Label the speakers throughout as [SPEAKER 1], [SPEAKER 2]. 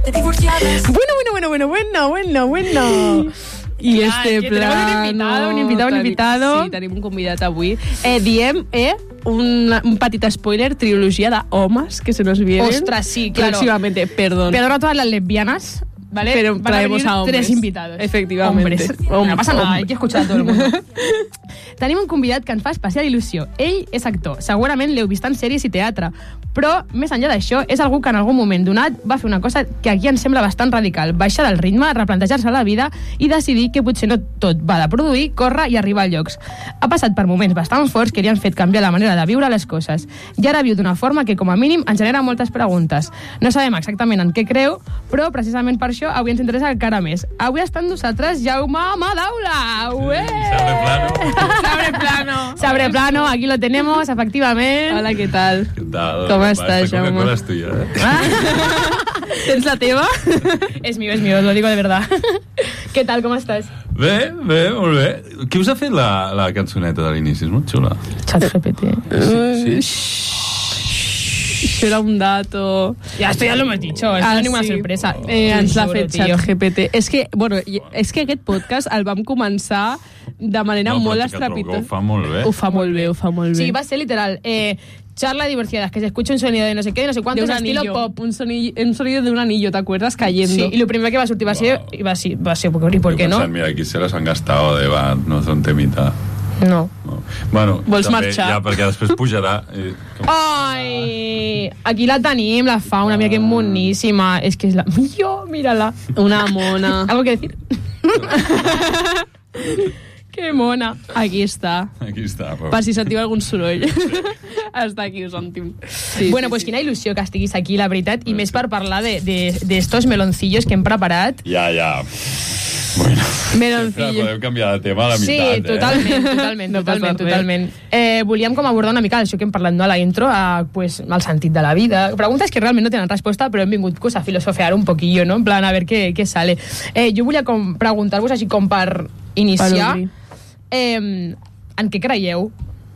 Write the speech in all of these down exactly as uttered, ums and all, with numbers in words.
[SPEAKER 1] Bueno, bueno, bueno, bueno, bueno, bueno, bueno.
[SPEAKER 2] I
[SPEAKER 1] Clar,
[SPEAKER 2] este
[SPEAKER 1] que
[SPEAKER 2] plano...
[SPEAKER 1] tenemos un invitado, un invitado, un invitado.
[SPEAKER 2] Sí, tenim un convidat avui. Eh, diem, eh, un, un petit spoiler, trilogia d'homes que se nos vienen.
[SPEAKER 1] Ostras, sí, claro.
[SPEAKER 2] Próximamente, perdón.
[SPEAKER 1] Perdón a todas las lesbianas, ¿vale?
[SPEAKER 2] Pero
[SPEAKER 1] Van a
[SPEAKER 2] traemos
[SPEAKER 1] venir
[SPEAKER 2] a hombres.
[SPEAKER 1] tres invitados.
[SPEAKER 2] Efectivamente.
[SPEAKER 1] Hombres. No passa nada, hay que escuchar a tot el món. Tenim un convidat que ens fa especial il·lusió. Ell és actor. Segurament l'heu vist en sèries i teatre. Però, més enllà d'això, és algú que en algun moment donat va fer una cosa que aquí ens sembla bastant radical. Baixar del ritme, replantejar-se la vida i decidir que potser no tot va de produir, córrer i arribar a llocs. Ha passat per moments bastant forts que li han fet canviar la manera de viure les coses. I ara viu d'una forma que, com a mínim, ens genera moltes preguntes. No sabem exactament en què creu, però precisament per això avui ens interessa encara més. Avui està amb nosaltres Jaume Madaula. Ué!
[SPEAKER 3] Sabre plano.
[SPEAKER 1] Sabre plano. Sabre plano, aquí lo tenemos, efectivament.
[SPEAKER 2] Hola, què tal?
[SPEAKER 3] Què tal?
[SPEAKER 2] Com estàs, Jaume?
[SPEAKER 3] Coca-Cola és tuya, eh?
[SPEAKER 1] Ah.
[SPEAKER 2] Tens la teva?
[SPEAKER 1] Es mío, es mío, lo digo de verdad. ¿Qué tal, com estàs?
[SPEAKER 3] Bé, bé, molt bé. Qui us ha fet la, la cançoneta de l'inici? És molt xula.
[SPEAKER 1] ChatGPT.
[SPEAKER 3] Sí, sí.
[SPEAKER 2] Això era un dato...
[SPEAKER 1] Ya, esto ya lo hemos dicho, esto
[SPEAKER 2] Ah,
[SPEAKER 1] no es ninguna
[SPEAKER 2] sí.
[SPEAKER 1] sorpresa.
[SPEAKER 2] Eh, ens l'ha
[SPEAKER 1] Juro,
[SPEAKER 2] fet
[SPEAKER 1] tio.
[SPEAKER 2] ChatGPT. És que, bueno, i- és que aquest podcast el vam començar de manera
[SPEAKER 3] No, però
[SPEAKER 2] molt
[SPEAKER 3] sí que trobo que
[SPEAKER 2] estrepitosa.
[SPEAKER 3] ho fa molt bé.
[SPEAKER 2] Ho fa molt bé, ho fa molt bé.
[SPEAKER 1] Sí, va a ser literal. Eh, charla divorciadas, que se escucha un sonido de no sé qué, de no sé
[SPEAKER 2] de
[SPEAKER 1] cuántos,
[SPEAKER 2] un
[SPEAKER 1] estilo
[SPEAKER 2] anillo,
[SPEAKER 1] pop.
[SPEAKER 2] un sonido, un sonido de un anillo, ¿te acuerdas? Cayendo.
[SPEAKER 1] Sí, y lo primero que va a sortir va a ser...
[SPEAKER 3] Wow.
[SPEAKER 1] y Va a ser, va a ser porque, ¿por qué
[SPEAKER 3] He
[SPEAKER 1] no?
[SPEAKER 3] pensat, mira, aquí se les han gastado de va, no és un temita.
[SPEAKER 1] No.
[SPEAKER 3] No. Bueno,
[SPEAKER 2] Vols
[SPEAKER 3] també,
[SPEAKER 2] marxar?
[SPEAKER 3] Ja, perquè després pujarà. Eh, com...
[SPEAKER 1] Ai, aquí la tenim, la fauna, mira que moníssima. És que és la... Jo, mírala.
[SPEAKER 2] Una mona.
[SPEAKER 1] ¿Algo que decir? Qué mona.
[SPEAKER 2] Aquí està.
[SPEAKER 3] Aquí està. Però...
[SPEAKER 2] Per si sentiu algun soroll. Està aquí, ho sentim. Sí,
[SPEAKER 1] Bueno,
[SPEAKER 2] sí,
[SPEAKER 1] pues
[SPEAKER 2] sí.
[SPEAKER 1] quina il·lusió que estiguis aquí, la veritat, i més per parlar de, de, de estos meloncillos que hem preparat.
[SPEAKER 3] Ja, ja. Bueno,
[SPEAKER 2] Meloncillo.
[SPEAKER 3] sempre podem canviar de tema a la
[SPEAKER 1] Sí,
[SPEAKER 3] meitat,
[SPEAKER 1] totalment,
[SPEAKER 3] eh?
[SPEAKER 1] totalment,
[SPEAKER 2] No passa
[SPEAKER 1] totalment,
[SPEAKER 2] res.
[SPEAKER 1] totalment. Eh, volíem com abordar una mica això que hem parlat no, a la intro, a, pues, el sentit de la vida. Preguntes que realment no tenen resposta, però hem vingut pues, a filosofear un poquillo, no? En plan, a ver què, què sale. Eh, jo volia com preguntar-vos així com per iniciar,
[SPEAKER 2] Per obrir.
[SPEAKER 1] eh, en què creieu?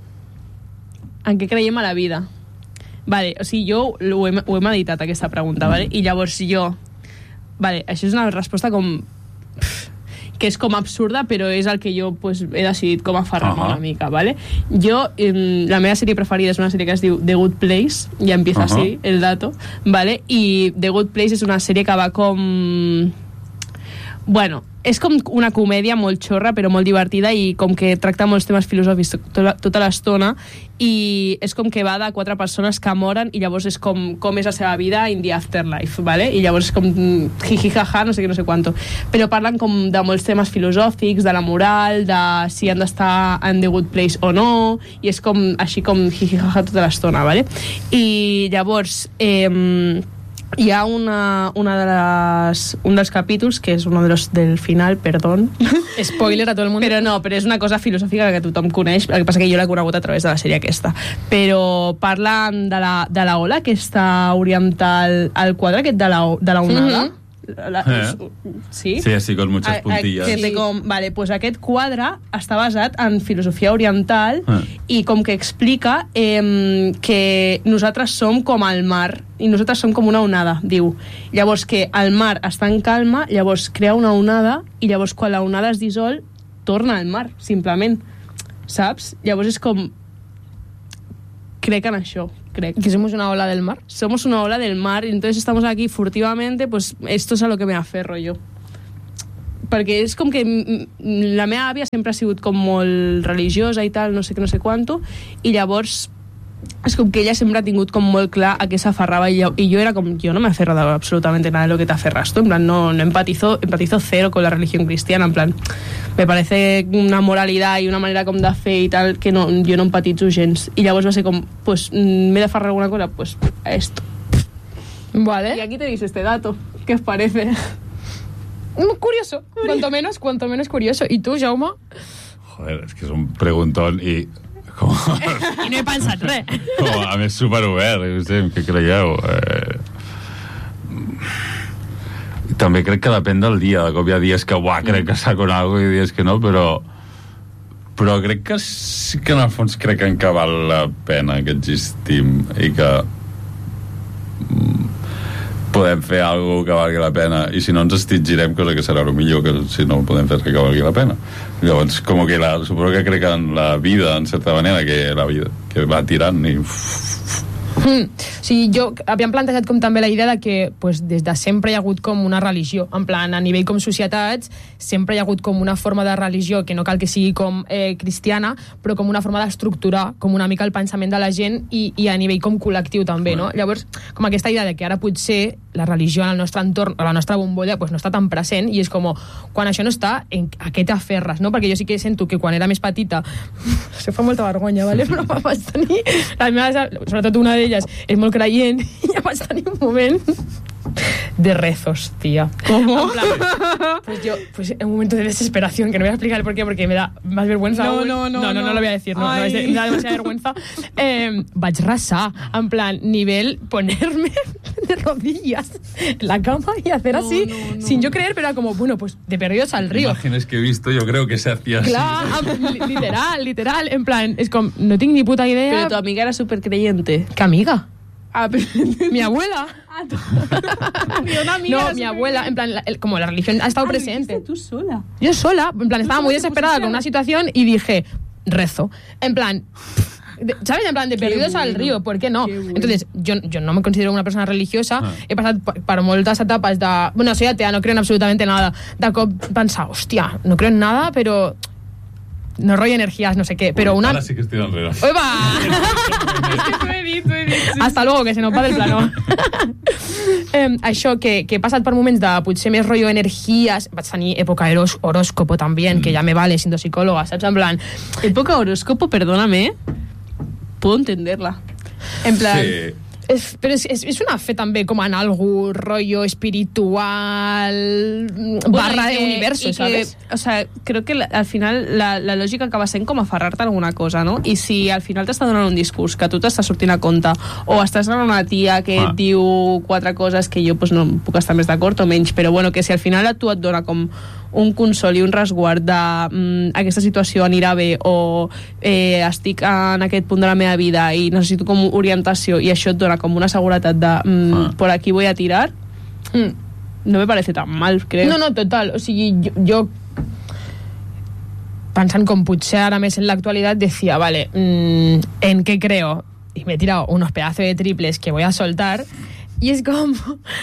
[SPEAKER 2] En què creiem a la vida? Vale, o sigui, jo ho he, ho he meditat, aquesta pregunta, vale? I llavors jo... Vale, això és una resposta com... pff, que és com absurda, però és el que jo pues, he decidit com aferrar-me
[SPEAKER 3] Ahà.
[SPEAKER 2] una mica, ¿vale? Jo, eh, la meva sèrie preferida és una sèrie que es diu The Good Place, i empieza
[SPEAKER 3] Ahà.
[SPEAKER 2] así, el dato, ¿vale? I The Good Place és una sèrie que va com... Bueno, és com una comèdia molt xorra, però molt divertida i com que tracta molts temes filosòfics tota, tota l'estona i és com que va de quatre persones que moren i llavors és com, com és la seva vida in the afterlife, ¿vale? I llavors és com jiji jaja, no sé què, no sé quanto. Però parlen com de molts temes filosòfics, de la moral, de si han d'estar en the good place o no, i és com així com jiji jaja tota l'estona, ¿vale? I llavors... Eh, hi ha una, una de les, un dels capítols que és un de los del final, perdón,
[SPEAKER 1] Spoiler a tot el món.
[SPEAKER 2] però no, però és una cosa filosòfica que tothom coneix, el que passa que jo l'he conegut a través de la sèrie aquesta, però parlen de la, de la ola aquesta oriental, el quadre aquest de la, de la onada,
[SPEAKER 1] Mhm.
[SPEAKER 2] la,
[SPEAKER 3] Eh.
[SPEAKER 2] sí?
[SPEAKER 3] Sí, así con muchas
[SPEAKER 2] A- a-
[SPEAKER 3] puntillas.
[SPEAKER 2] que té com, vale, pues aquest quadre està basat en filosofia oriental
[SPEAKER 3] Ah.
[SPEAKER 2] i com que explica eh, que nosaltres som com el mar i nosaltres som com una onada, diu. Llavors que el mar està en calma, llavors crea una onada i llavors quan la onada es dissol torna al mar, simplement. Saps? Llavors és com... Crec en això, crec.
[SPEAKER 1] Que somos una ola del mar.
[SPEAKER 2] Somos una ola del mar y entonces estamos aquí furtivamente, pues esto es a lo que me aferro jo. Perquè és com que mm, la meva àvia sempre ha sigut com molt religiosa i tal, no sé què, no sé quanto, i llavors és com que ella sempre ha tingut com molt clar a què s'aferrava i jo, i jo era com, jo no me aferro de absolutamente nada de lo que te aferras tú, en plan, no, no empatizo, empatizo cero con la religión cristiana, en plan, me parece una moralidad y una manera com de fer i tal que no, jo no empatitzo gens. I llavors va ser com, pues, m'he d'aferrar a alguna cosa, pues, a esto.
[SPEAKER 1] Vale.
[SPEAKER 2] Y aquí tenéis este dato, ¿qué os parece?
[SPEAKER 1] Mm, Curioso, cuanto menos, cuanto menos curioso. ¿Y tú, Jaume?
[SPEAKER 3] Joder, és que és un preguntón i... Com,
[SPEAKER 1] I no he pensat res.
[SPEAKER 3] com, a més, superobert. No sé, en què creieu? Eh... També crec que depèn del dia. De cop hi ha dies que, uah, crec que saco en alguna cosa i dies que no, però... Però crec que sí que en el fons crec que val la pena que existim i que... podem fer alguna que valgui la pena, i si no ens extingirem, cosa que serà el millor, que si no podem fer res que valgui la pena. Llavors, com que la, suposo que crec en la vida, en certa manera, que la vida que va tirant i...
[SPEAKER 1] Mm. O sigui, jo havíem plantejat com també la idea de que pues, des de sempre hi ha hagut com una religió, en plan, a nivell com societats sempre hi ha hagut com una forma de religió que no cal que sigui com eh, cristiana, però com una forma d'estructurar com una mica el pensament de la gent i, i a nivell com col·lectiu també, no? Llavors, com aquesta idea de que ara potser la religió en el nostre entorn, a la nostra bombolla, pues, no està tan present, i és com, quan això no està, en, a què t'aferres, no? Perquè jo sí que sento que quan era més petita, això fa molta vergonya, ¿vale? Però vaig tenir, la meva, sobretot una d'elles, és molt creient, i ja vaig tenir un moment de rezos, tía.
[SPEAKER 2] ¿Cómo?
[SPEAKER 1] En plan, pues yo, pues en un momento de desesperación, que no voy a explicar el por qué, porque me da más vergüenza.
[SPEAKER 2] No,
[SPEAKER 1] aún.
[SPEAKER 2] no, no,
[SPEAKER 1] no, no,
[SPEAKER 2] no.
[SPEAKER 1] no lo voy a decir, no, no es de, me da demasiada vergüenza. Eh, vaig resar, en plan, nivel ponerme de rodillas en la cama y hacer
[SPEAKER 2] no,
[SPEAKER 1] así,
[SPEAKER 2] no, no.
[SPEAKER 1] sin yo creer, pero era como, bueno, pues de perdidos al río.
[SPEAKER 3] Imágenes que he visto, yo creo que se hacía así.
[SPEAKER 1] Claro, literal, literal, en plan, es como, no tengo ni puta idea.
[SPEAKER 2] Pero tu amiga era súper creyente.
[SPEAKER 1] ¿Qué amiga?
[SPEAKER 2] Ah, pero...
[SPEAKER 1] Mi abuela.
[SPEAKER 2] Ah, tu... mi una amiga
[SPEAKER 1] No,
[SPEAKER 2] era
[SPEAKER 1] mi
[SPEAKER 2] súper
[SPEAKER 1] abuela, en plan, la- el- como la religión ha estado
[SPEAKER 2] Ah,
[SPEAKER 1] presente.
[SPEAKER 2] ¿lo hiciste tú sola?
[SPEAKER 1] Yo sola, en plan, estaba
[SPEAKER 2] sola
[SPEAKER 1] muy
[SPEAKER 2] te
[SPEAKER 1] desesperada
[SPEAKER 2] pusiste
[SPEAKER 1] con
[SPEAKER 2] a-
[SPEAKER 1] una situación y dije, rezo. En plan, de- ¿sabes? En plan, de
[SPEAKER 2] Qué
[SPEAKER 1] perdidos al
[SPEAKER 2] bueno,
[SPEAKER 1] río, ¿por qué no?
[SPEAKER 2] qué bueno.
[SPEAKER 1] Entonces, yo, yo no me considero una persona religiosa,
[SPEAKER 3] Ah.
[SPEAKER 1] he pasado per, per moltes etapes de... Bueno, soy atea, no creo en absolutamente nada. De cop pensar, hostia, no creo en nada, pero... No rollo energías, no sé qué, pero una...
[SPEAKER 3] Ahora sí que estoy enrere.
[SPEAKER 1] ¡Uepa!
[SPEAKER 2] T'ho he dit, t'ho he dit. Sí.
[SPEAKER 1] Hasta luego, que se nos va del plano. eh, això, que, que he passat per moments de potser més rotllo energies, vaig tenir època horos, horòscopo també, mm. que ja me vale siendo psicòloga, saps? En plan,
[SPEAKER 2] Época horóscopo, perdóname, puedo entenderla.
[SPEAKER 1] en plan...
[SPEAKER 3] Sí.
[SPEAKER 1] És, però és, és, és una fe també com en algú rollo espiritual barra
[SPEAKER 2] Bueno, y
[SPEAKER 1] de
[SPEAKER 2] que-
[SPEAKER 1] universo,
[SPEAKER 2] y que,
[SPEAKER 1] ¿sabes?
[SPEAKER 2] o sea, creo que la, al final la, la lògica acaba sent com aferrar-te a alguna cosa, no? I si al final t'està donant un discurs que tu t'estàs sortint a compte, o estàs amb una tia que
[SPEAKER 3] Ah.
[SPEAKER 2] et diu quatre coses que jo pues, no puc estar més d'acord o menys, però bueno, que si al final a tu et dona com un consol i un resguard de mm, aquesta situació anirà bé, o eh, estic en aquest punt de la meva vida i necessito com orientació, i això et dona com una seguretat de mm,
[SPEAKER 3] Ah.
[SPEAKER 2] por aquí voy a tirar,
[SPEAKER 1] Mm.
[SPEAKER 2] no me parece tan mal, creo.
[SPEAKER 1] No, no, total. O sigui, jo, jo pensant com potser ara més en l'actualitat decía, vale, mmm, ¿en qué creo? Y me he tirado unos pedazos de triples que voy a soltar y es como...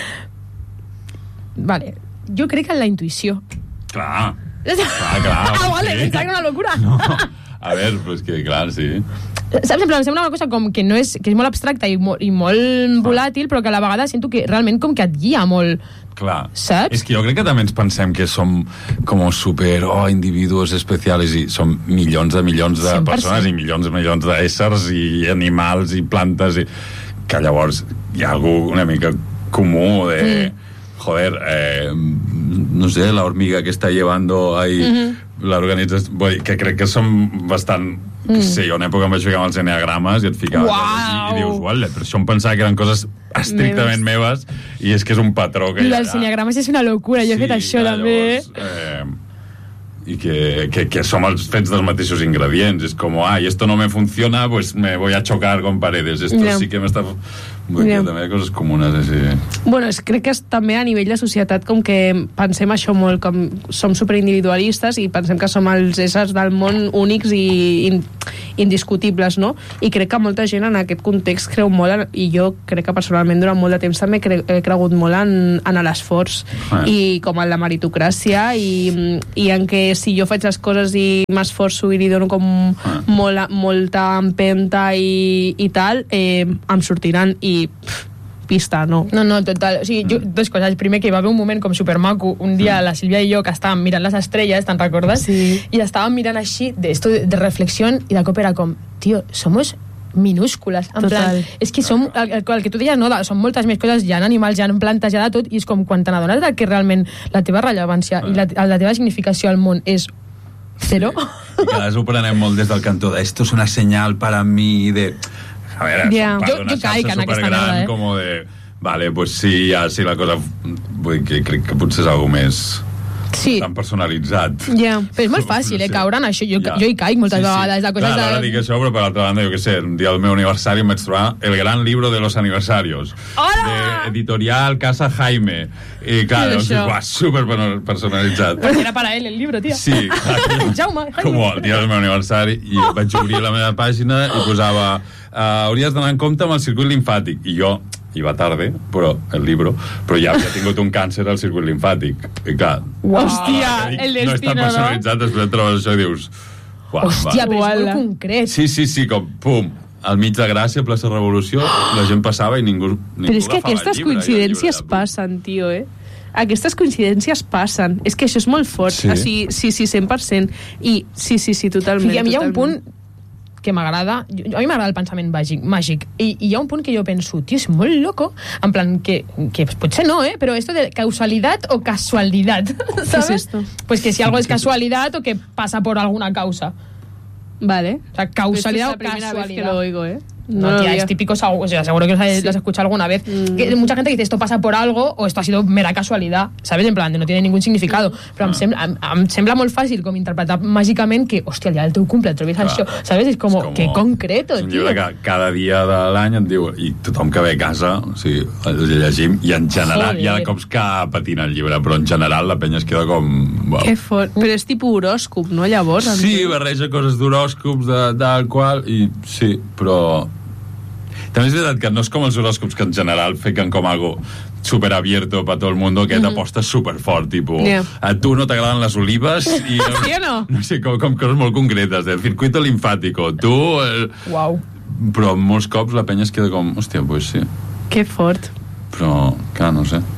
[SPEAKER 1] Vale, yo creo que en la intuició.
[SPEAKER 3] Clar, clar, clar.
[SPEAKER 1] Ah, vale,
[SPEAKER 3] sí.
[SPEAKER 1] pensava que era una locura.
[SPEAKER 3] No. A ver, pues que clar, sí.
[SPEAKER 1] Saps? En plan, em sembla una cosa com que no és, que és molt abstracta i, mo, i molt volàtil, però que a la vegada sento que realment com que et guia molt.
[SPEAKER 3] Clar.
[SPEAKER 1] Saps?
[SPEAKER 3] És que jo crec que també ens pensem que som com super, oh, individus especials, i som milions de milions de
[SPEAKER 1] cent per cent.
[SPEAKER 3] persones i milions de milions d'éssers i animals i plantes, i que llavors hi ha algú una mica comú de... Mm. Joder, eh, no sé, la hormiga que està llevando ahí mm-hmm. l'organització, que crec que som bastant, mm. que sé, jo en època em vaig ficar amb els eneagrames i et ficaves
[SPEAKER 1] Uau!
[SPEAKER 3] i, i dius, uala, però això em pensava que eren coses estrictament meves, i és que és un patró que
[SPEAKER 1] I
[SPEAKER 3] hi ha
[SPEAKER 1] dels
[SPEAKER 3] allà.
[SPEAKER 1] enneagrames és una locura, jo he fet això
[SPEAKER 3] clar,
[SPEAKER 1] també.
[SPEAKER 3] llavors, eh, i que, que, que som els fets dels mateixos ingredients, és com, ah, y esto no me funciona, pues me voy a chocar con paredes, esto
[SPEAKER 2] Ja.
[SPEAKER 3] sí que me está... Vull dir,
[SPEAKER 2] Ja.
[SPEAKER 3] també hi ha coses comunes, així.
[SPEAKER 2] Bueno, és, crec que és també a nivell de societat com que pensem això molt, com som superindividualistes i pensem que som els éssers del món únics i in, indiscutibles, no? I crec que molta gent en aquest context creu molt, en, i jo crec que personalment durant molt de temps també cre, he cregut molt en, en l'esforç
[SPEAKER 3] Ah.
[SPEAKER 2] i com en la meritocràcia i, i en què si jo faig les coses i m'esforço i li dono com
[SPEAKER 3] Ah.
[SPEAKER 2] molt, molta empenta i, i tal, eh, em sortiran i pff, pista, no.
[SPEAKER 1] No, no, total. O sigui, jo, dues coses. Primer, que hi va haver un moment com supermaco, un dia la Sílvia i jo, que estàvem mirant les estrelles, te'n recordes?
[SPEAKER 2] Sí.
[SPEAKER 1] I estàvem mirant així, de, esto de, de reflexió, i de cop era com, tio, somos minúscules, en
[SPEAKER 2] Total.
[SPEAKER 1] plan, és que som, el, el, el que tu deies, no, de, són moltes més coses, hi ha animals, hi ha plantes, hi ha de tot, i és com quan te n'adones de que realment la teva rellevància i la, la teva significació al món és cero.
[SPEAKER 3] I que les ho prenem molt des del cantó de esto es una señal para mí de... A veure,
[SPEAKER 2] Yeah.
[SPEAKER 3] som part
[SPEAKER 1] Jo-
[SPEAKER 3] d'una
[SPEAKER 1] jo caic
[SPEAKER 3] xarxa
[SPEAKER 1] en aquesta
[SPEAKER 3] supergran,
[SPEAKER 1] merda, eh?
[SPEAKER 3] com de... Vale, pues sí, ja, sí, la cosa... Vull dir que crec que potser és algo més...
[SPEAKER 1] Sí.
[SPEAKER 3] tan personalitzat.
[SPEAKER 2] Ja.
[SPEAKER 1] Però és molt fàcil, eh, caure en això. Jo,
[SPEAKER 3] Ja.
[SPEAKER 1] jo hi caic moltes vegades. De coses
[SPEAKER 3] Clar, ara
[SPEAKER 1] de...
[SPEAKER 3] dic això, però per l'altra banda, jo què sé, un dia del meu aniversari em vaig trobar El gran libro de los aniversarios.
[SPEAKER 2] Hola!
[SPEAKER 3] De editorial Casa Jaime. I clar,
[SPEAKER 2] Què és
[SPEAKER 3] doncs,
[SPEAKER 2] això?
[SPEAKER 3] uah, super personalitzat.
[SPEAKER 1] Perquè era para él el libro, tía.
[SPEAKER 3] Sí, clar,
[SPEAKER 1] Jaume, Jaime.
[SPEAKER 3] com el dia del meu aniversari, i vaig obrir la meva pàgina i posava uh, hauries d'anar en compte amb el circuit limfàtic. I jo, iba tarde, però el libro, però ja havia tingut un càncer al circuit limfàtic. I clar,
[SPEAKER 2] Hòstia,
[SPEAKER 3] dic,
[SPEAKER 2] el
[SPEAKER 3] no és
[SPEAKER 2] destino,
[SPEAKER 3] tan
[SPEAKER 2] no?
[SPEAKER 3] personalitzat, després et trobes això i dius... Uah,
[SPEAKER 1] Hòstia,
[SPEAKER 3] va.
[SPEAKER 1] però és molt
[SPEAKER 2] Uala.
[SPEAKER 1] concret.
[SPEAKER 3] Sí, sí, sí, com, pum, al mig de Gràcia, plaça Revolució, la gent passava i ningú, ningú
[SPEAKER 2] Però és que
[SPEAKER 3] agafava el
[SPEAKER 2] aquestes
[SPEAKER 3] llibre, i el
[SPEAKER 2] coincidències
[SPEAKER 3] llibre,
[SPEAKER 2] passen, tio, eh? Aquestes coincidències passen. És que això és molt fort.
[SPEAKER 3] Sí.
[SPEAKER 2] O sigui, sí, sí, cent per cent. I sí, sí, sí, totalment.
[SPEAKER 1] I a mi hi ha un
[SPEAKER 2] totalment.
[SPEAKER 1] punt que m'agrada, jo- a mi m'agrada el pensament màgic, màgic i, i hi ha un punt que jo penso, tio, és molt loco, en plan, que, que potser no, eh, però esto de causalidad o casualidad, ¿sabes?
[SPEAKER 2] esto?
[SPEAKER 1] Pues que si algo es casualidad o que pasa por alguna causa.
[SPEAKER 2] Vale.
[SPEAKER 1] O sea, causalidad
[SPEAKER 2] Pero
[SPEAKER 1] o
[SPEAKER 2] esto es la primera vez que
[SPEAKER 1] casualidad.
[SPEAKER 2] lo oigo, ¿eh?
[SPEAKER 1] No,
[SPEAKER 2] lo
[SPEAKER 1] tía,
[SPEAKER 2] había-
[SPEAKER 1] es típico, seguro, o sea, seguro que los has,
[SPEAKER 2] Sí.
[SPEAKER 1] los has escuchado alguna vez.
[SPEAKER 2] Mm.
[SPEAKER 1] Que mucha gente dice esto pasa por algo o esto ha sido mera casualidad, ¿sabes? En plan, no tiene ningún significado. Però em, sembla, em, em sembla molt fàcil com interpretar màgicament que, hòstia, el dia del teu cumple et trobis
[SPEAKER 3] Clar.
[SPEAKER 1] això, ¿sabes? És com,
[SPEAKER 3] És com-
[SPEAKER 1] que concreto,
[SPEAKER 3] és un
[SPEAKER 1] tio.
[SPEAKER 3] llibre que cada dia de l'any et diu, i tothom que ve a casa, o sigui, el llegim, i en general,
[SPEAKER 1] Joder.
[SPEAKER 3] hi ha cops que patina el llibre, però en general la penya es queda com... Wow.
[SPEAKER 2] Que fort. Però és tipus horòscop, no, llavors?
[SPEAKER 3] Sí, barreja coses d'horòscops, de, del qual, i sí, però... També és veritat que no és com els horòscops que en general fiquen com algo super abierto para todo el mundo, aquest mm-hmm. aposta super fort, tipus,
[SPEAKER 2] Yeah.
[SPEAKER 3] a tu no t'agraden les olives i...
[SPEAKER 2] Sí o no?
[SPEAKER 3] No sé, com, com coses molt concretes, del circuito linfàtico, tu... Eh,
[SPEAKER 1] Uau.
[SPEAKER 3] però molts cops la penya es queda com, hòstia, pues sí,
[SPEAKER 2] Que fort.
[SPEAKER 3] però, clar, no sé.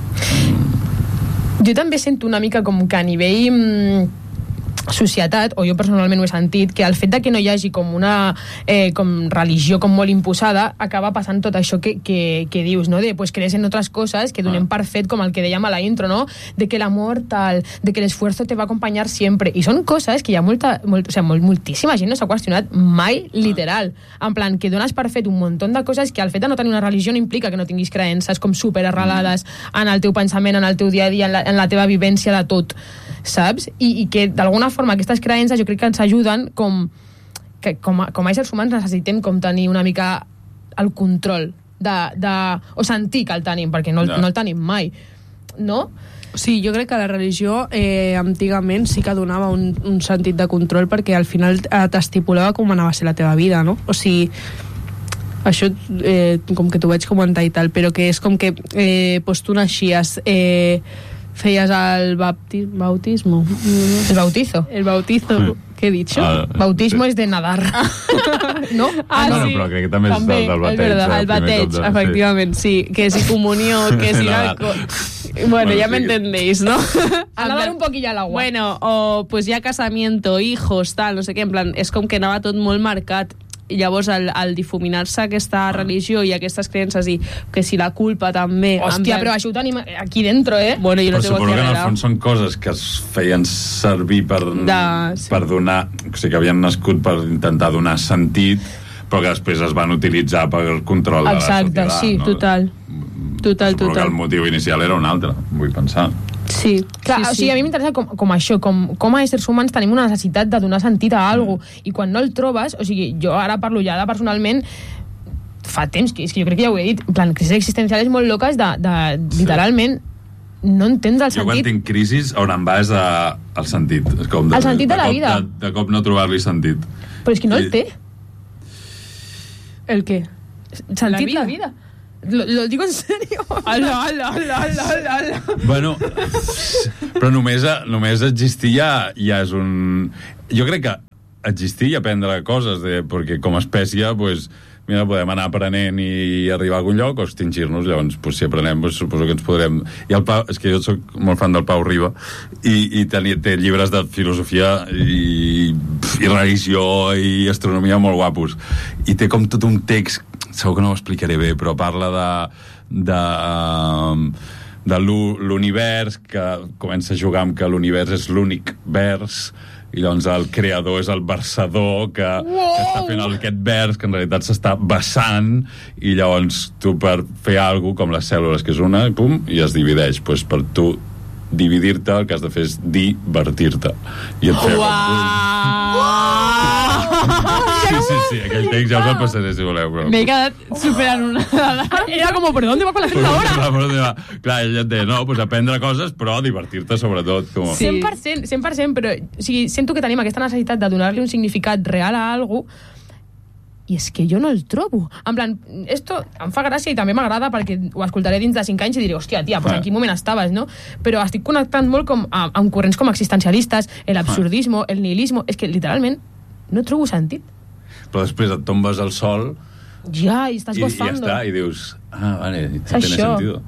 [SPEAKER 1] Jo també sento una mica com que a nivell mm, societat, o jo personalment ho he sentit, que el fet de que no hi hagi com una eh, com religió com molt imposada acaba passant tot això que, que, que dius, no? De pues crees en otras cosas que donem
[SPEAKER 3] Ah.
[SPEAKER 1] per fet, com el que dèiem a la intro, no? De que l'amor tal, de que l'esfuerzo te va a acompanyar siempre, i són coses que hi ha molta, molt, o sigui, molt, moltíssima gent no s'ha qüestionat mai literal, en plan que dones per fet un munt de coses que el fet de no tenir una religió no implica que no tinguis creences com super arrelades en el teu pensament, en el teu dia a dia, en la, en la teva vivència de tot, saps? I, i que d'alguna forma aquestes creences jo crec que ens ajuden com que com a, com a éssers humans necessitem com tenir una mica el control de, de, o sentir que el tenim, perquè no, el-
[SPEAKER 3] Ja.
[SPEAKER 1] no el tenim mai, no?
[SPEAKER 2] Sí, jo crec que la religió eh, antigament sí que donava un, un sentit de control perquè al final eh, t'estipulava com anava a ser la teva vida, no? O sigui, això eh, com que t'ho vaig comentar i tal, però que és com que eh, pues tu naixies, eh, feies el bapti bautismo,
[SPEAKER 1] El bautizo.
[SPEAKER 2] el bautizo, què he dit?
[SPEAKER 3] Ah,
[SPEAKER 1] Bautismo
[SPEAKER 3] sí.
[SPEAKER 1] es de nadar. ¿No?
[SPEAKER 2] Ah,
[SPEAKER 3] bueno,
[SPEAKER 2] sí.
[SPEAKER 3] però crec que també,
[SPEAKER 1] També,
[SPEAKER 3] és del, del
[SPEAKER 1] és
[SPEAKER 3] bateig.
[SPEAKER 1] verdad,
[SPEAKER 2] El
[SPEAKER 3] el primer
[SPEAKER 2] bateig,
[SPEAKER 3] cop de-
[SPEAKER 2] efectivament, sí. Que si comunió, que si
[SPEAKER 3] Nada.
[SPEAKER 2] alcohol... Bueno,
[SPEAKER 3] Bueno,
[SPEAKER 2] ya
[SPEAKER 3] sí
[SPEAKER 2] me
[SPEAKER 3] que-
[SPEAKER 2] entendéis, ¿no?
[SPEAKER 1] A nadar un poquillo al agua.
[SPEAKER 2] Bueno, o pues ya casamiento, hijos, tal, no sé què, en plan, és com que anava tot molt marcat. I llavors, al, al difuminar-se aquesta religió i aquestes creences i que si la culpa també... en
[SPEAKER 1] Hòstia,
[SPEAKER 2] plan-
[SPEAKER 1] però això ho tenim aquí dentro, eh?
[SPEAKER 2] Bueno, jo
[SPEAKER 3] Però
[SPEAKER 2] lo tengo
[SPEAKER 3] suposo
[SPEAKER 2] aquí
[SPEAKER 3] que en el
[SPEAKER 2] arreglado.
[SPEAKER 3] fons són coses que es feien servir per,
[SPEAKER 2] De- sí.
[SPEAKER 3] per donar... O sigui, que havien nascut per intentar donar sentit, però que després es van utilitzar per el control de
[SPEAKER 1] Exacte,
[SPEAKER 3] la societat.
[SPEAKER 1] sí,
[SPEAKER 3] no?
[SPEAKER 2] Total. Total,
[SPEAKER 3] Suposo que
[SPEAKER 2] total.
[SPEAKER 3] el motiu inicial era un altre, vull pensar.
[SPEAKER 2] Sí,
[SPEAKER 1] Clar,
[SPEAKER 2] sí,
[SPEAKER 1] o sigui, a mi m'interessa com, com això, com, com a éssers humans tenim una necessitat de donar sentit a alguna cosa, i quan no el trobes, o sigui, jo ara parlo ja de personalment, fa temps, que, és que jo crec que ja ho he dit, en plan, crisis existencials molt loques de, de literalment no entendre el
[SPEAKER 3] Jo quan
[SPEAKER 1] sentit.
[SPEAKER 3] tinc crisis, on em va és a, al sentit. És com de,
[SPEAKER 1] El sentit de la
[SPEAKER 3] cop,
[SPEAKER 1] vida.
[SPEAKER 3] De, de cop no trobar-li sentit.
[SPEAKER 1] Però és que no el
[SPEAKER 3] I-
[SPEAKER 1] té.
[SPEAKER 2] El què?
[SPEAKER 1] Sentit
[SPEAKER 2] vida?
[SPEAKER 1] la vida. Lo, lo digo en serio.
[SPEAKER 2] Ala, ala, ala, ala, ala, ala.
[SPEAKER 3] Bueno, però només, només existir ja, ja és un... Jo crec que existir i aprendre coses, de, perquè com a espècie, pues, mira, podem anar aprenent i arribar a algun lloc o extingir-nos, llavors, pues, si aprenem, pues, suposo que ens podrem... I el Pau, és que jo soc molt fan del Pau Riba, i, i tenia, té llibres de filosofia i, i religió i astronomia molt guapos. I té com tot un text, segur que no ho explicaré bé, però parla de... de de l'univers, que comença a jugar amb que l'univers és l'únic vers, i llavors el creador és el versador que, que està fent aquest vers que en realitat s'està vessant, i llavors tu per fer alguna cosa com les cèl·lules, que és una, i pum, i es divideix, pues per tu dividir-te, el que has de fer és divertir-te. I et feia Sí, sí, sí, aquell text ja us el passaré si voleu. Però...
[SPEAKER 2] M'he quedat super anonada.
[SPEAKER 1] Era com, ¿pero dónde va con la gente ahora?
[SPEAKER 3] Clar, ell et deia, no, pues aprendre coses, però divertir-te sobretot. Com...
[SPEAKER 1] Sí. cent per cent, cent per cent, però o sigui, sento que tenim aquesta necessitat de donar-li un significat real a algú i és que jo no el trobo. En plan, esto em fa gràcia i també m'agrada perquè ho escoltaré dins de cinc anys i diré, hòstia, tia, pues en quin moment estaves, no? Però estic connectant molt com a, amb corrents com existencialistes, el absurdismo, el nihilismo, és que literalment no trobo sentit.
[SPEAKER 3] Però després et tombes al sol
[SPEAKER 1] ja, i estàs
[SPEAKER 3] i,
[SPEAKER 1] gozando.
[SPEAKER 3] I ja està, i dius, ah, vale,
[SPEAKER 1] és
[SPEAKER 3] tiene
[SPEAKER 1] això.
[SPEAKER 3] sentido.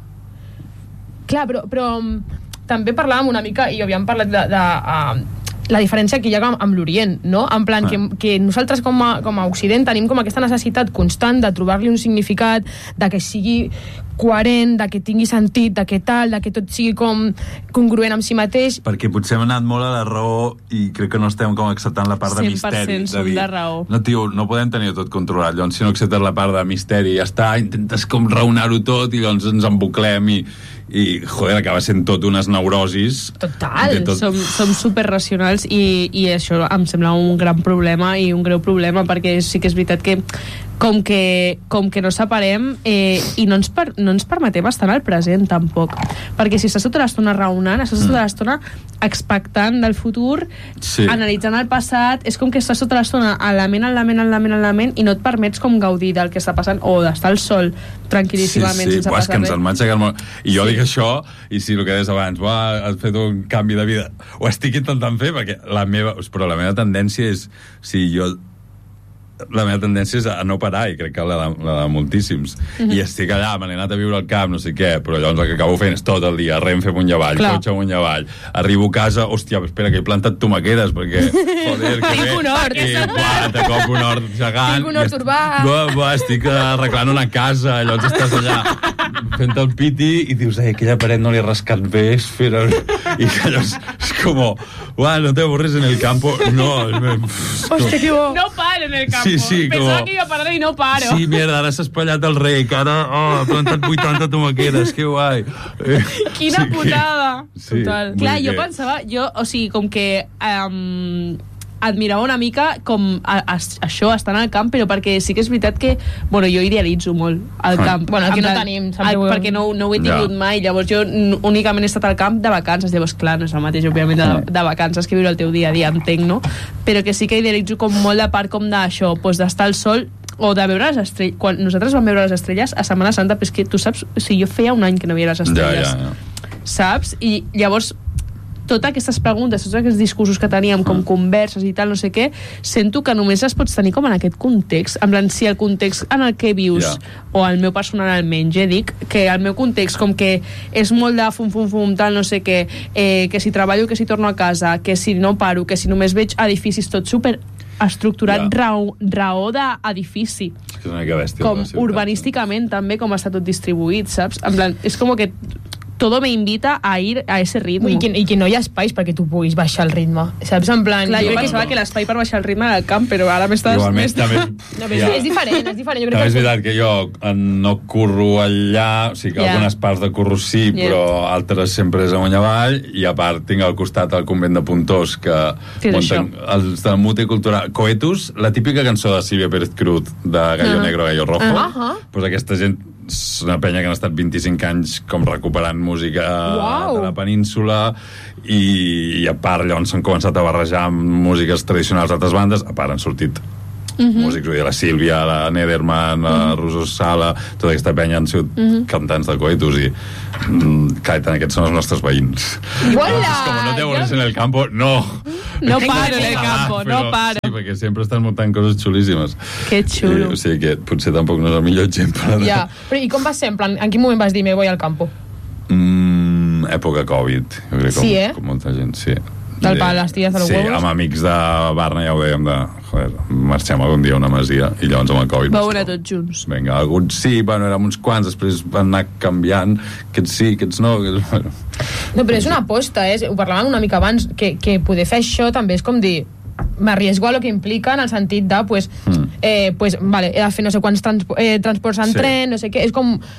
[SPEAKER 1] Clar, però, però també parlàvem una mica, i havíem parlat de, de uh, la diferència que hi ha amb, amb l'Orient, no? En plan, ah. que, que nosaltres com a, com a Occident tenim com aquesta necessitat constant de trobar-li un significat, de que sigui coherent, de que tingui sentit, de que tal, de que tot sigui com congruent amb si mateix.
[SPEAKER 4] Perquè potser hem anat molt a la raó i crec que no estem com acceptant la part de misteri.
[SPEAKER 2] cent per cent som de raó.
[SPEAKER 4] No, tio, no podem tenir tot controlat. Llavors, si no acceptes la part de misteri, ja està, intentes com raonar-ho tot i llavors ens embuclem i, i joder, acaba sent tot unes neurosis.
[SPEAKER 1] Total.
[SPEAKER 4] Tot...
[SPEAKER 2] Som, som superracionals i, i això em sembla un gran problema i un greu problema perquè sí que és veritat que com que, com que no separem eh, i no ens, per, no ens permetem estar en el present tampoc, perquè si estàs tota l'estona raonant, estàs tota l'estona expectant del futur,
[SPEAKER 4] sí.
[SPEAKER 2] analitzant el passat, és com que estàs tota l'estona a la ment, a la ment, a la ment, a la ment i no et permets com gaudir del que està passant o d'estar al sol tranquil·líssimament
[SPEAKER 4] sí, sí.
[SPEAKER 2] sense
[SPEAKER 4] Buah,
[SPEAKER 2] passar
[SPEAKER 4] que ens
[SPEAKER 2] res.
[SPEAKER 4] el m'aixeca molt. I jo sí. dic això, i si el que deies abans, buah, has fet un canvi de vida, ho estic intentant fer, perquè la meva, però la meva tendència és, si jo la meva tendència és a no parar i crec que la de, la de moltíssims mm-hmm. i estic allà, me n'he anat a viure al camp no sé què, però llavors el que acabo fent és tot el dia Renfe amunt i avall,
[SPEAKER 2] Clar.
[SPEAKER 4] cotxe amunt i avall, arribo a casa, hòstia, espera que he plantat tomaqueres perquè, joder, que
[SPEAKER 1] Tinc
[SPEAKER 4] bé
[SPEAKER 1] un hort.
[SPEAKER 4] i buah, te cop un hort gegant
[SPEAKER 1] Tinc un hort urbà.
[SPEAKER 4] buah, buah, estic arreglant una casa llavors estàs allà fent el piti i dius, ei, aquella paret no li he rascat bé espera, i llavors és com, buah, no te avorres en el campo no, és com...
[SPEAKER 1] Hòstia, que bo.
[SPEAKER 2] No paro en el campo.
[SPEAKER 4] Sí, sí,
[SPEAKER 2] Pensava
[SPEAKER 4] com...
[SPEAKER 2] que iba a parar i no paro.
[SPEAKER 4] Sí, mierda, ara s'ha espatllat el rec, ara oh, ha plantat vuitanta tomaqueres, que guai. Eh,
[SPEAKER 2] Quina
[SPEAKER 4] sí,
[SPEAKER 2] putada.
[SPEAKER 4] Sí,
[SPEAKER 2] Total.
[SPEAKER 4] vull
[SPEAKER 2] Clar,
[SPEAKER 4] dir
[SPEAKER 2] jo
[SPEAKER 4] que-
[SPEAKER 2] pensava, jo, o sigui, com que um, admirava una mica com a, a, això, estar en el camp, però perquè sí que és veritat que, bueno, jo idealitzo molt el
[SPEAKER 4] Ah.
[SPEAKER 2] camp.
[SPEAKER 1] Bueno, aquí
[SPEAKER 2] En
[SPEAKER 1] no
[SPEAKER 2] plan,
[SPEAKER 1] tenim, sempre
[SPEAKER 2] el,
[SPEAKER 1] ho-
[SPEAKER 2] perquè no, no ho he tingut
[SPEAKER 4] Ja.
[SPEAKER 2] mai, llavors jo n- únicament he estat al camp de vacances, llavors clar, no és el mateix, òbviament, de, de vacances que viure el teu dia a dia, entenc, no? Però que sí que idealitzo com molt de part com d'això, doncs d'estar al sol o de veure les estrelles. Quan nosaltres vam veure les estrelles a Setmana Santa, però és que tu saps, o sigui, jo feia un any que no veia les
[SPEAKER 4] Ja,
[SPEAKER 2] estrelles,
[SPEAKER 4] ja, ja.
[SPEAKER 2] saps? I llavors totes aquestes preguntes, tots aquests discursos que teníem com converses i tal, no sé què, sento que només les pots tenir com en aquest context, en plan, si el context en el que vius,
[SPEAKER 4] Ja.
[SPEAKER 2] o el meu personal almenys, ja dic, que el meu context com que és molt de fum, fum, fum, tal, no sé què, eh, que si treballo, que si torno a casa, que si no paro, que si només veig edificis, tot super estructurat,
[SPEAKER 4] Ja.
[SPEAKER 2] raó, raó d'edifici,
[SPEAKER 4] És una mica bèstia.
[SPEAKER 2] com
[SPEAKER 4] la ciutat.
[SPEAKER 2] urbanísticament també, com està tot distribuït, saps? En plan, és com que todo me invita a ir a ese ritmo.
[SPEAKER 1] I que, I que no hi ha espais perquè tu puguis baixar el ritme. Saps? En plan...
[SPEAKER 2] Clar, jo
[SPEAKER 1] jo
[SPEAKER 2] pensava que l'espai per baixar el ritme era el camp, però ara m'estàs...
[SPEAKER 4] Igualment,
[SPEAKER 2] m'estàs-
[SPEAKER 4] també...
[SPEAKER 1] No, però
[SPEAKER 4] ja.
[SPEAKER 1] és diferent, és diferent. Jo crec
[SPEAKER 4] També és
[SPEAKER 1] que...
[SPEAKER 4] veritat que jo eh, no curro allà, o sigui que
[SPEAKER 2] Ja.
[SPEAKER 4] algunes parts de curro sí,
[SPEAKER 2] Ja.
[SPEAKER 4] però altres sempre és amunt i avall, i a part tinc al costat el convent de Pontós, que
[SPEAKER 2] Què és
[SPEAKER 4] munten els del multicultural. Coetus, la típica cançó de Sílvia Pérez Cruz, de Gallo
[SPEAKER 2] Ah.
[SPEAKER 4] Negro, Gallo Rojo,
[SPEAKER 1] Ah. Ah.
[SPEAKER 4] pues aquesta gent és una penya que han estat vint-i-cinc anys com recuperant música
[SPEAKER 1] Uau.
[SPEAKER 4] de la península i, i a part llavors s'han començat a barrejar amb músiques tradicionals d'altres bandes, a part han sortit
[SPEAKER 2] Mhm.
[SPEAKER 4] músics, vull dir, la Sílvia, la Nederman, la Rosa Sala, tota aquesta penya han sigut
[SPEAKER 2] Mhm.
[SPEAKER 4] cantants de Coetus i mm, clar, tant, aquests són els nostres veïns.
[SPEAKER 1] Uala!
[SPEAKER 4] Entonces, como no te aburres en el campo, no.
[SPEAKER 2] No
[SPEAKER 4] Venga,
[SPEAKER 2] paro en el
[SPEAKER 4] venga,
[SPEAKER 2] campo,
[SPEAKER 4] va,
[SPEAKER 2] no
[SPEAKER 4] però
[SPEAKER 2] paro.
[SPEAKER 4] Sí, perquè sempre estan muntant coses xulíssimes.
[SPEAKER 2] Que xulo.
[SPEAKER 4] I, o sigui que potser tampoc no és el millor exemple. De...
[SPEAKER 1] Ja, però i com va ser? En plan, en quin moment vas dir me voy al campo?
[SPEAKER 4] Mm, època Covid, jo crec, com,
[SPEAKER 1] Sí, eh?
[SPEAKER 4] com molta gent, sí.
[SPEAKER 1] Del pa, les ties de los
[SPEAKER 4] sí,
[SPEAKER 1] huevos?
[SPEAKER 4] amb amics de Barna ja ho dèiem de, joder, marxem algun dia a una masia i llavors amb el Covid
[SPEAKER 2] Vau anar tots junts.
[SPEAKER 4] vinga, alguns sí, bueno, érem uns quants després van anar canviant, aquests sí, aquests no aquests, bueno.
[SPEAKER 1] No, però és una aposta, eh? Ho parlàvem una mica abans, que, que poder fer això també és com dir m'arriesgo a lo que implica en el sentit de pues,
[SPEAKER 4] Mm.
[SPEAKER 1] eh, pues, vale, he de fer no sé quants trans, eh, transports en
[SPEAKER 4] Sí.
[SPEAKER 1] tren, no sé què, és com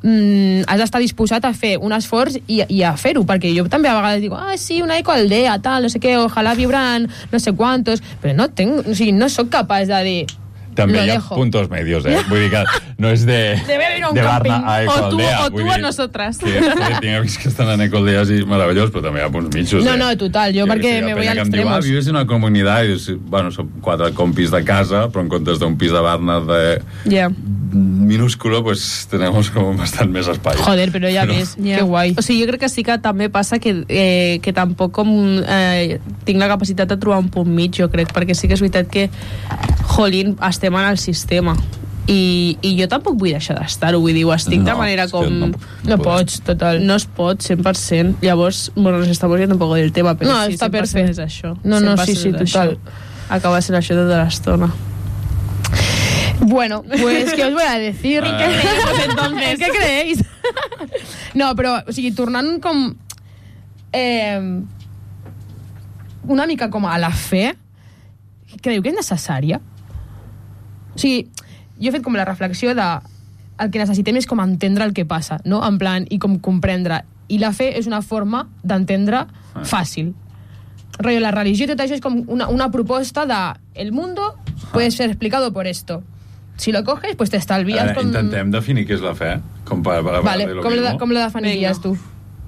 [SPEAKER 1] mm, has d'estar disposat a fer un esforç i, i a fer-ho, perquè jo també a vegades dic, ah, sí, una ecoaldea, tal, no sé què, ojalà vibran no sé quantos, però no tenc, o sigui, no sóc capaç de dir,
[SPEAKER 3] també
[SPEAKER 1] lo
[SPEAKER 3] hi ha
[SPEAKER 1] dejo.
[SPEAKER 3] puntos medios, eh? Vull dir que no és de,
[SPEAKER 1] Debe haver un
[SPEAKER 3] de Barna
[SPEAKER 1] camping.
[SPEAKER 3] a
[SPEAKER 2] O tu,
[SPEAKER 3] Ecoaldea.
[SPEAKER 2] o tu
[SPEAKER 3] vull
[SPEAKER 2] a
[SPEAKER 3] dir
[SPEAKER 2] nosotras.
[SPEAKER 3] Que, que tinc amics que estan en Ecoaldeas i meravellós, però també hi ha punts mitjos.
[SPEAKER 1] No,
[SPEAKER 3] eh?
[SPEAKER 1] no, total, jo
[SPEAKER 3] Que-
[SPEAKER 1] perquè
[SPEAKER 3] que
[SPEAKER 1] me
[SPEAKER 3] penya
[SPEAKER 1] voy al
[SPEAKER 3] que em diu,
[SPEAKER 1] extremos.
[SPEAKER 3] Ah, vives en una comunitat, i dius, bueno, som quatre compis de casa, però en comptes d'un pis de Barna de
[SPEAKER 2] Ja.
[SPEAKER 3] minúsculo, pues tenemos como bastant més espai.
[SPEAKER 1] Joder, però ja
[SPEAKER 3] Però-
[SPEAKER 1] ves, que guai.
[SPEAKER 2] O sigui, jo crec que sí que també passa que, eh, que tampoc com, eh, tinc la capacitat de trobar un punt mig, jo crec, perquè sí que és veritat que, jolín, estem en el sistema. I, i jo tampoc vull deixar d'estar-ho, vull dir, ho estic
[SPEAKER 3] No,
[SPEAKER 2] de manera
[SPEAKER 3] és que
[SPEAKER 2] com...
[SPEAKER 3] no-
[SPEAKER 1] No pots, total.
[SPEAKER 2] No es pot, cent per cent. Llavors, bueno, nos estamos yendo un poco del tema, però
[SPEAKER 1] No,
[SPEAKER 2] sí,
[SPEAKER 1] està
[SPEAKER 2] cent per cent
[SPEAKER 1] perfecte.
[SPEAKER 2] és això.
[SPEAKER 1] No, no,
[SPEAKER 2] cent per
[SPEAKER 1] sí,
[SPEAKER 2] cent
[SPEAKER 1] sí,
[SPEAKER 2] és
[SPEAKER 1] total.
[SPEAKER 2] això. Acaba sent això tota l'estona.
[SPEAKER 1] Bueno, pues, ¿qué os voy a decir?
[SPEAKER 3] Ah.
[SPEAKER 1] ¿Qué creéis entonces? ¿Qué creéis? No, però, o sigui, tornant com... Eh, una mica com a la fe, creieu que és necessària? O sigui, jo he fet com la reflexió de el que necessitem és com entendre el que passa, no? En plan, i com comprendre. I la fe és una forma d'entendre fàcil. Rollo, la religió i tot això és com una, una proposta de el mundo puede ser explicado por esto. Si lo coges, pues te estalvías
[SPEAKER 3] Ara,
[SPEAKER 1] con...
[SPEAKER 3] intentem definir què és la fe. Com per, per
[SPEAKER 1] Vale,
[SPEAKER 3] de lo
[SPEAKER 1] com la,
[SPEAKER 3] mismo.
[SPEAKER 1] com la definiries
[SPEAKER 2] Vinga.
[SPEAKER 1] tu?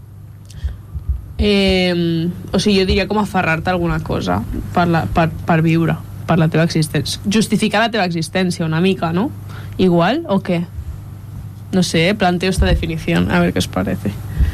[SPEAKER 2] Eh, o sigui, jo diria com aferrar-te a alguna cosa per, la, per, per viure, per la teva existència. Justificar la teva existència una mica, ¿no? Igual, o què? No sé, planteo esta definición, a ver qué os parece.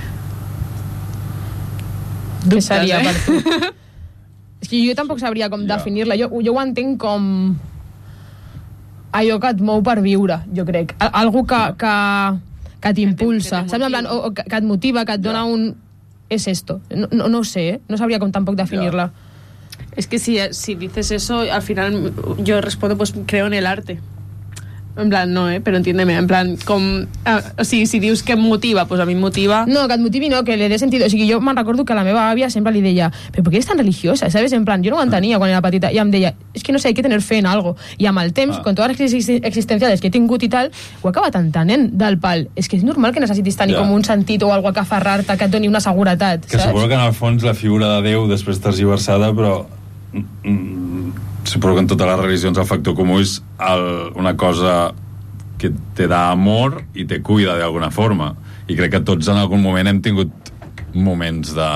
[SPEAKER 1] Què
[SPEAKER 2] Dubtes,
[SPEAKER 1] seria
[SPEAKER 2] eh?
[SPEAKER 1] per tu? És que jo tampoc sabria com
[SPEAKER 3] Ja.
[SPEAKER 1] definir-la. Jo, jo ho entenc com allò que et mou per viure, jo crec. Al- Algú que, que, que t'impulsa.
[SPEAKER 2] que te
[SPEAKER 1] Saps? En plan, o, o que, que et motiva, que et dona
[SPEAKER 3] Ja.
[SPEAKER 1] un... És esto. No, no, no ho sé, eh? No sabria com tampoc definir-la.
[SPEAKER 2] Es que si, si dices eso, al final yo respondo, pues creo en el arte. En plan, no, eh, pero entiéndeme, en plan, com, ah, o sigui, si dius que em motiva, pues a mi em motiva...
[SPEAKER 1] No, que et motivi no, que li dé sentit. O sigui, jo me'n recordo que la meva àvia sempre li deia, però per què eres tan religiosa? ¿Sabes? En plan, jo no ho entenia quan era petita. I em deia, és es que no sé, hay que tener fe en algo. I amb el temps,
[SPEAKER 3] Ah.
[SPEAKER 1] con totes les crisis existencials que he tingut i tal, ho he acabat entenent del pal. És que és normal que necessitis tenir
[SPEAKER 3] Ja.
[SPEAKER 1] com un sentit o algo que aferrar-te, que et doni una seguretat,
[SPEAKER 3] Que
[SPEAKER 1] saps?
[SPEAKER 3] suposo que en el fons la figura de Déu després tergiversada, però mm, suposo que en totes les religions el factor comú és el, una cosa que te da amor i te cuida d'alguna forma. I crec que tots en algun moment hem tingut moments de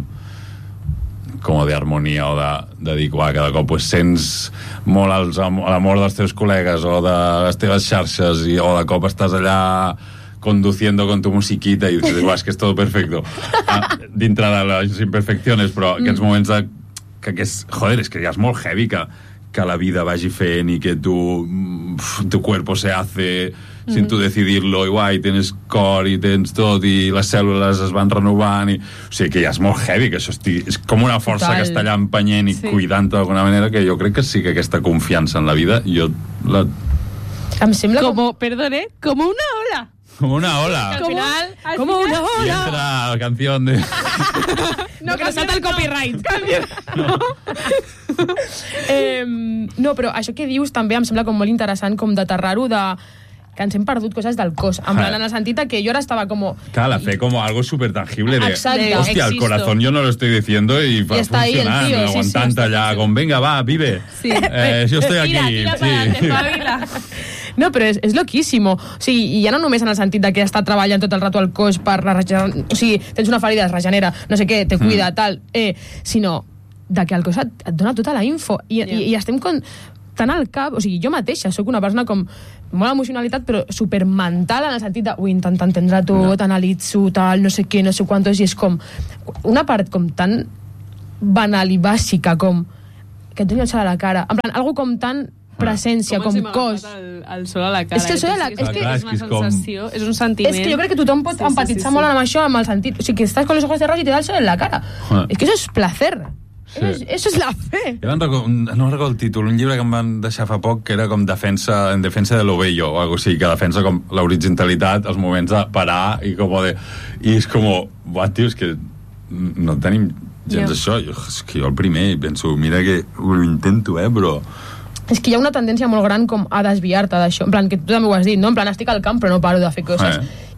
[SPEAKER 3] com d'harmonia o de, de dir, uah, cada cop pues, sents molt els, l'amor dels teus col·legues o de les teves xarxes i, o de cop estàs allà conduciendo con tu musiquita i dius, es que és tot perfecto. Ah, dintre de les imperfecciones, però aquests moments de, que, que és, joder, és que ja és molt heavy que, que la vida vagi fent i que tu, uf, tu cuerpo se hace sin tu decidirlo, i guai, tens cor i tens tot, i les cèl·lules es van renovant, i, o sigui que ja és molt heavy, que això estigui, és com una força
[SPEAKER 1] Total.
[SPEAKER 3] que està allà empenyent i
[SPEAKER 2] Sí.
[SPEAKER 3] cuidant d'alguna manera, que jo crec que sí que aquesta confiança en la vida, jo la...
[SPEAKER 1] Em sembla com...
[SPEAKER 2] Como, perdone, como una ola.
[SPEAKER 3] Com una ola.
[SPEAKER 1] Al
[SPEAKER 2] Com-
[SPEAKER 1] final,
[SPEAKER 2] al
[SPEAKER 1] com una
[SPEAKER 2] final-
[SPEAKER 3] I
[SPEAKER 1] ola.
[SPEAKER 3] entra la canción de...
[SPEAKER 1] No, que no salta el copyright. No. eh, no, però això que dius també em sembla com molt interessant com d'aterrar-ho de que ens hem perdut coses del cos. En plan, en el sentit de que jo ara estava com...
[SPEAKER 3] Claro, la fe como algo súper tangible de,
[SPEAKER 1] Exacte.
[SPEAKER 3] hostia, el
[SPEAKER 2] Existo.
[SPEAKER 3] corazón yo no lo estoy diciendo y va
[SPEAKER 1] Y está ahí el
[SPEAKER 3] funcionando,
[SPEAKER 1] tío, sí, sí,
[SPEAKER 3] aguantando
[SPEAKER 1] está
[SPEAKER 3] allá, con venga, va, vive.
[SPEAKER 2] Sí.
[SPEAKER 3] Eh, yo estoy aquí.
[SPEAKER 2] Tira, tira
[SPEAKER 3] sí.
[SPEAKER 2] para adelante, espabila.
[SPEAKER 1] No, però és, és loquíssimo. O sigui, i ja no només en el sentit de que està treballant tot el rato al cos per regenerar... O sigui, tens una ferida, es regenera, no sé què, te cuida, mm. tal, eh, sinó de que el cos et, et dona tota la info. I,
[SPEAKER 2] Yeah.
[SPEAKER 1] i, i estem com tan al cap... O sigui, jo mateixa sóc una persona com molt emocionalitat, però supermental en el sentit de, ui, intentar entendre tot,
[SPEAKER 3] Yeah.
[SPEAKER 1] analitzo, tal, no sé què, no sé quantos, i és com una part com tan banal i bàsica com que et doni el sol a la cara. En plan, algo com tan presència, com,
[SPEAKER 2] ens hem
[SPEAKER 1] cos.
[SPEAKER 2] agafat El, el sol a la cara.
[SPEAKER 1] És que el sol a la-
[SPEAKER 2] és,
[SPEAKER 1] és que-
[SPEAKER 2] és,
[SPEAKER 3] és
[SPEAKER 2] una
[SPEAKER 3] que és com-
[SPEAKER 2] sensació, és un sentiment.
[SPEAKER 1] Es que yo creo que tothom pot
[SPEAKER 2] Sí, sí,
[SPEAKER 1] empatitzar
[SPEAKER 2] sí,
[SPEAKER 1] molt
[SPEAKER 2] sí.
[SPEAKER 1] amb això, amb el sentit. O sigui, que estàs con los ojos cerrados y te da el sol en la cara.
[SPEAKER 3] Ah.
[SPEAKER 1] Es que eso es placer.
[SPEAKER 3] Sí.
[SPEAKER 1] Eso, es, eso es la fe.
[SPEAKER 3] Jo me'n recordo, no recordo el títol, un llibre que em van deixar fa poc que era com defensa, en defensa de lo bello o algo així, que defensa com l'horitzontalitat, els moments de parar i com de... I és com, buah, tio, és que no tenim gens
[SPEAKER 2] Ja.
[SPEAKER 3] això. Jo, és que jo el primer penso, mira que ho intento, eh, però...
[SPEAKER 1] És que hi ha una tendència molt gran com a desviar-te d'això. En plan, que tu també ho has dit, no? En plan, estic al camp però no paro de fer coses.
[SPEAKER 3] Eh.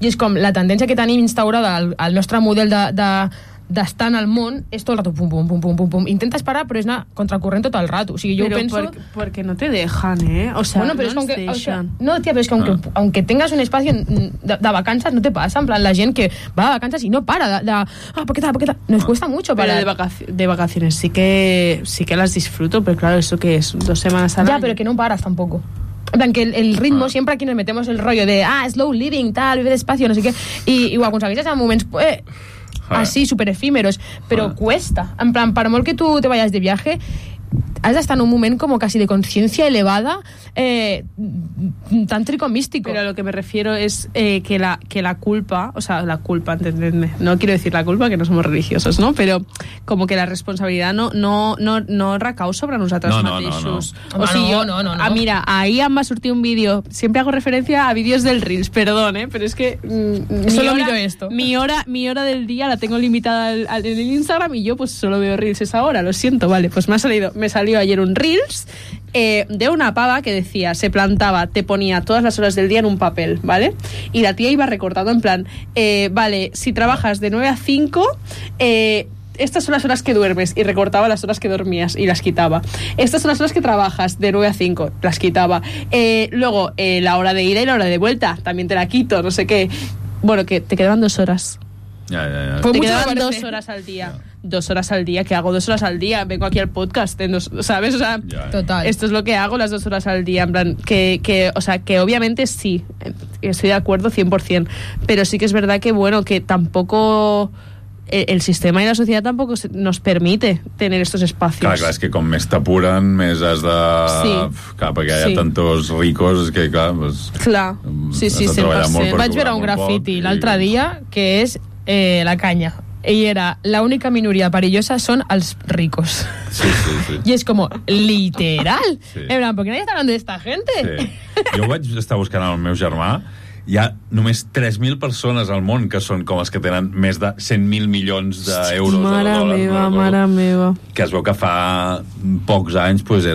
[SPEAKER 1] I és com la tendència que tenim instaurada al, al nostre model de, de, d'estar en el món és tot el rato pum, pum, pum, pum, pum, pum. Intentes parar, però és anar contracorrent tot el rato. O sigui, jo
[SPEAKER 2] pero
[SPEAKER 1] penso...
[SPEAKER 2] Por, porque no te dejan, ¿eh? O sea,
[SPEAKER 1] bueno, pero
[SPEAKER 2] no
[SPEAKER 1] es que,
[SPEAKER 2] te
[SPEAKER 1] aunque, o sea,
[SPEAKER 2] dejan.
[SPEAKER 1] no, tía, pero es que aunque,
[SPEAKER 3] Ah.
[SPEAKER 1] aunque tengas un espacio de, de vacanzas, no te pasa. En plan, la gente que va a vacanzas y no para. De, de, ah, ¿por qué tal? ¿Por qué tal? Nos cuesta mucho
[SPEAKER 2] Pero
[SPEAKER 1] parar.
[SPEAKER 2] de, vacaci- de vacaciones sí que sí que las disfruto, pero claro, ¿eso qué es? ¿Dos semanas al
[SPEAKER 1] Ya,
[SPEAKER 2] año?
[SPEAKER 1] pero que no paras tampoco. En plan, que el, el ritmo,
[SPEAKER 3] Ah.
[SPEAKER 1] siempre aquí nos metemos el rollo de, ah, slow living, tal, vive despacio, no sé qué. Y igual, aconsegueixes en moments eh,
[SPEAKER 3] Ah.
[SPEAKER 1] así, súper efímeros, pero
[SPEAKER 3] Ah.
[SPEAKER 1] cuesta. En plan, para molt que tú te vayas de viaje, has d'estar en un moment como casi de conciencia elevada, eh, tántrico místico.
[SPEAKER 2] Pero a lo que me refiero es eh, que, la, que la culpa, o sea, la culpa, entendedme, no quiero decir la culpa, que no somos religiosos, ¿no? Pero como que la responsabilidad no, no, no, no recau sobre nosaltres
[SPEAKER 3] No, no,
[SPEAKER 2] mateixos.
[SPEAKER 1] no, no.
[SPEAKER 2] O sigui,
[SPEAKER 1] No,
[SPEAKER 2] jo,
[SPEAKER 1] no, no, no.
[SPEAKER 2] Ah, mira, ahí em va sortir un vídeo, siempre hago referencia a vídeos del Reels, perdón, ¿eh? Pero es que mm,
[SPEAKER 1] Solo
[SPEAKER 2] mi,
[SPEAKER 1] miro
[SPEAKER 2] hora,
[SPEAKER 1] esto.
[SPEAKER 2] mi, hora, mi hora del día la tengo limitada al, al- en el Instagram y yo pues solo veo Reels esa hora, lo siento, vale, pues me ha salido, me salió ayer un Reels eh, de una pava que decía, se plantaba, te ponía todas las horas del día en un papel, ¿vale? Y la tía iba recortando en plan, eh, vale, si trabajas de nueve a cinco, eh, estas son las horas que duermes, y recortaba las horas que dormías y las quitaba. Estas son las horas que trabajas de nueve a cinco, las quitaba. Eh, luego, eh, la hora de ida y la hora de vuelta, también te la quito, no sé qué. Bueno, que te quedaban dos horas.
[SPEAKER 3] Ja, ja, ja.
[SPEAKER 1] Pues
[SPEAKER 2] Te
[SPEAKER 1] mucho
[SPEAKER 2] quedaban
[SPEAKER 1] me
[SPEAKER 2] dos
[SPEAKER 1] parece.
[SPEAKER 2] horas al día. Dos horas al día, ¿qué hago dos horas al día? Vengo aquí al podcast, en dos- ¿sabes? O sea,
[SPEAKER 3] Ja.
[SPEAKER 1] Total.
[SPEAKER 2] esto es lo que hago las dos horas al día. En plan, que, que, o sea, que obviamente sí, eh, estoy de acuerdo cien por ciento, pero sí que es verdad que, bueno, que tampoco... El, el sistema y la sociedad tampoco se- nos permite tener estos espacios.
[SPEAKER 3] Clar, clar, és que com més t'apuren, més has de...
[SPEAKER 2] Sí.
[SPEAKER 3] Clar, perquè hi ha
[SPEAKER 2] Sí.
[SPEAKER 3] tantos ricos que, clar, pues,
[SPEAKER 2] Clar, sí, sí,
[SPEAKER 3] has de treballar molt
[SPEAKER 2] cent per cent.
[SPEAKER 3] per
[SPEAKER 1] Vaig
[SPEAKER 3] cobrar
[SPEAKER 1] veure un
[SPEAKER 3] molt
[SPEAKER 1] graffiti
[SPEAKER 3] poc i-
[SPEAKER 1] l'altre dia que és eh, la canya. Y era, la única minoría perillosa son els ricos.
[SPEAKER 3] Sí, sí, sí.
[SPEAKER 1] Y es como, literal.
[SPEAKER 3] Sí.
[SPEAKER 1] En plan, ¿por qué nadie está hablando de esta gente?
[SPEAKER 3] Sí. Jo vaig estar buscant el meu germà. Hi ha només tres mil persones al món que són com els que tenen més de cent mil milions d'euros o de
[SPEAKER 2] Mare
[SPEAKER 3] dòlars.
[SPEAKER 2] meva,
[SPEAKER 3] no recordo.
[SPEAKER 2] mare meva.
[SPEAKER 3] Que es veu que fa pocs anys pues,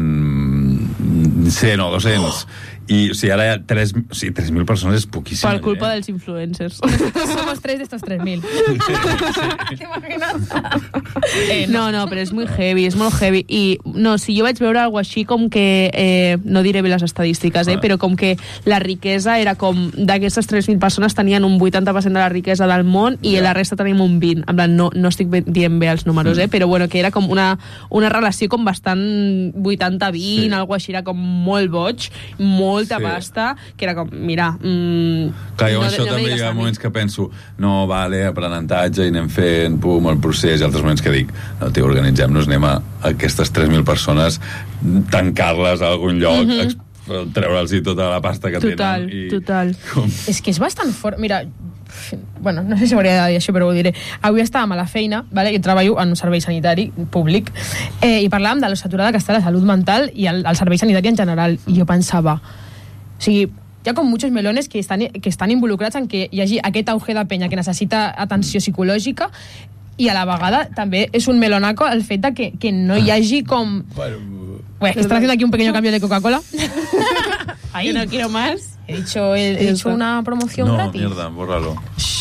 [SPEAKER 3] eren cent o dos-cents. Oh. I o sigui, ara hi ha tres, o sigui, tres mil persones és poquíssim.
[SPEAKER 2] Per culpa
[SPEAKER 3] eh?
[SPEAKER 2] dels influencers.
[SPEAKER 1] Somos tres de estos tres mil. ¿Te imaginas? Eh,
[SPEAKER 2] No, no, però és molt heavy, és molt heavy. I no, si jo vaig veure alguna així com que, eh, no diré bé les estadístiques, eh,
[SPEAKER 3] Ah.
[SPEAKER 2] però com que la riquesa era com, d'aquestes tres mil persones tenien un vuitanta per cent de la riquesa del món i
[SPEAKER 3] Ja.
[SPEAKER 2] la resta tenim un vint. En plan, no, no estic ben- dient bé els números, eh, però bueno, que era com una, una relació com bastant vuitanta vint,
[SPEAKER 3] Sí.
[SPEAKER 2] algo així, era com molt boig, molta
[SPEAKER 3] Sí.
[SPEAKER 2] pasta, que era com, mira... Mm,
[SPEAKER 3] Clar, jo
[SPEAKER 2] no,
[SPEAKER 3] això
[SPEAKER 2] no me
[SPEAKER 3] també
[SPEAKER 2] digues
[SPEAKER 3] hi ha
[SPEAKER 2] a mi.
[SPEAKER 3] moments que penso no, vale, aprenentatge i anem fent pum, el procés, i altres moments que dic no, tio, organitzem-nos, anem a aquestes tres mil persones, tancar-les a algun lloc, mm -hmm. treure'ls tota la pasta que
[SPEAKER 2] Total,
[SPEAKER 3] tenen i...
[SPEAKER 2] total.
[SPEAKER 3] Com...
[SPEAKER 1] És que és bastant fort. Mira, bueno, no sé si hauria de dir això, però ho diré. Avui estàvem a la feina, vale? Jo treballo en un servei sanitari públic, eh, i parlàvem de lo saturada que està la salut mental i el, el servei sanitari en general. I jo pensava, o sigui, hi ha com muchos melones que estan, que estan involucrats en que hi hagi aquest auge de penya que necessita atenció psicològica, i a la vegada també és un melonaco el fet de que, que no hi hagi com...
[SPEAKER 3] Bueno,
[SPEAKER 1] Bueno, que están haciendo aquí un pequeño cambio de Coca-Cola. Ahí.
[SPEAKER 2] Que no quiero más.
[SPEAKER 1] He dicho, he, he dicho una promoción
[SPEAKER 3] no,
[SPEAKER 1] gratis.
[SPEAKER 3] mierda, bórralo.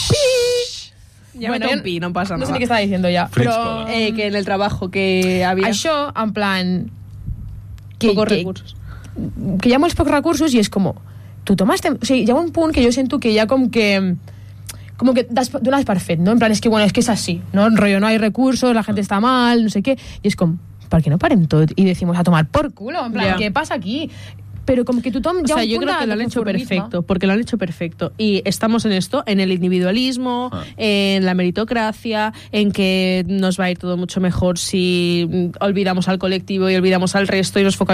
[SPEAKER 2] Ya
[SPEAKER 1] Bueno,
[SPEAKER 2] me
[SPEAKER 1] yo-
[SPEAKER 2] un pi, no pasa
[SPEAKER 1] No
[SPEAKER 2] nada.
[SPEAKER 1] sé ni què estava diciendo ja.
[SPEAKER 3] Fritz
[SPEAKER 1] Però
[SPEAKER 3] Cola.
[SPEAKER 2] Eh, que en el trabajo que había
[SPEAKER 1] això, en plan... Que,
[SPEAKER 2] pocos
[SPEAKER 1] que,
[SPEAKER 2] recursos.
[SPEAKER 1] que hi ha molts pocs recursos i és com... Tothom estem... O sigui, hi ha un punt que jo sento que hi ha com que... Como que das, donas per fet, ¿no? En plan, es que, bueno, es que es así, ¿no? En rollo, no hay recursos, la gente está mal, no sé qué. Y es como, ¿por qué no parem tot? Y decimos, a tomar por culo, en plan,
[SPEAKER 2] Ya.
[SPEAKER 1] ¿qué pasa aquí? Pero como que tothom...
[SPEAKER 2] O
[SPEAKER 1] hi ha
[SPEAKER 2] sea,
[SPEAKER 1] un
[SPEAKER 2] yo
[SPEAKER 1] punt
[SPEAKER 2] creo
[SPEAKER 1] de-
[SPEAKER 2] que lo han
[SPEAKER 1] de
[SPEAKER 2] hecho
[SPEAKER 1] conformisme.
[SPEAKER 2] perfecto, porque lo han hecho perfecto. Y estamos en esto, en el individualismo,
[SPEAKER 3] Ah.
[SPEAKER 2] en la meritocracia, en que nos va a ir todo mucho mejor si mm, olvidamos al colectivo y olvidamos al resto y nos focalizamos